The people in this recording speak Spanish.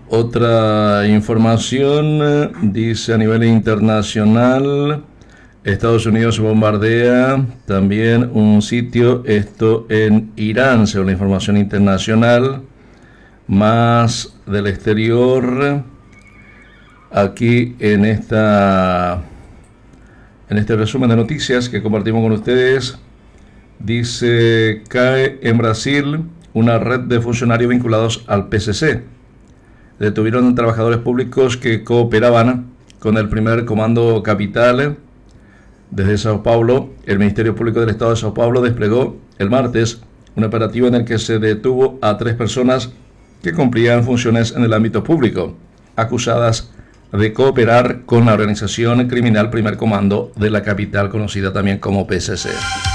Otra información, dice a nivel internacional, Estados Unidos bombardea también un sitio, esto en Irán, según la información internacional. Más del exterior, aquí en este resumen de noticias que compartimos con ustedes, dice, cae en Brasil una red de funcionarios vinculados al PCC. Detuvieron trabajadores públicos que cooperaban con el primer comando capital. Desde Sao Paulo, el Ministerio Público del Estado de Sao Paulo desplegó el martes un operativo en el que se detuvo a 3 personas que cumplían funciones en el ámbito público, acusadas de cooperar con la organización criminal Primer Comando de la capital, conocida también como PCC.